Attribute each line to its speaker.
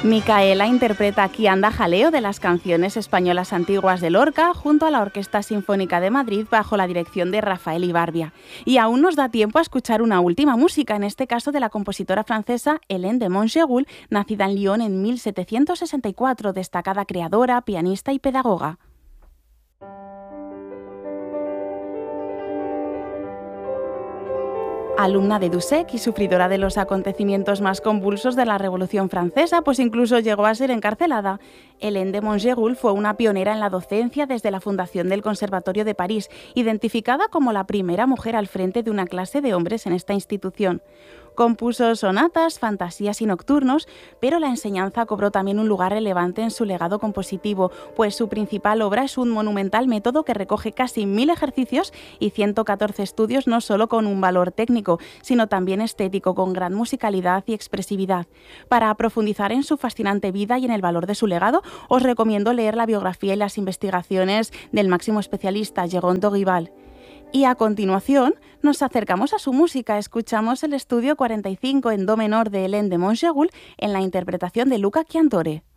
Speaker 1: Micaela interpreta aquí Anda Jaleo de las canciones españolas antiguas de Lorca junto a la Orquesta Sinfónica de Madrid bajo la dirección de Rafael Ibarvia. Y aún nos da tiempo a escuchar una última música, en este caso de la compositora francesa Hélène de Montségoul, nacida en Lyon en 1764, destacada creadora, pianista y pedagoga. Alumna de Dussek y sufridora de los acontecimientos más convulsos de la Revolución Francesa, pues incluso llegó a ser encarcelada, Hélène de Montségoul fue una pionera en la docencia desde la fundación del Conservatorio de París, identificada como la primera mujer al frente de una clase de hombres en esta institución. Compuso sonatas, fantasías y nocturnos, pero la enseñanza cobró también un lugar relevante en su legado compositivo, pues su principal obra es un monumental método que recoge casi 1000 ejercicios y 114 estudios, no solo con un valor técnico, sino también estético, con gran musicalidad y expresividad. Para profundizar en su fascinante vida y en el valor de su legado, os recomiendo leer la biografía y las investigaciones del máximo especialista, Jérôme Dorival. Y a continuación nos acercamos a su música, escuchamos el estudio 45 en do menor de Hélène de Montségoul en la interpretación de Luca Chiantore.